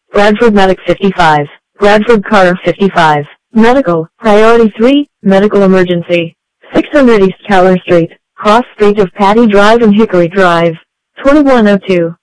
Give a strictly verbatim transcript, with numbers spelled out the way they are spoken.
Bradford Medic fifty-five, Bradford Carter fifty-five, Medical, Priority three, Medical Emergency, six hundred East Keller Street, Cross Street of Patty Drive and Hickory Drive, twenty-one oh two.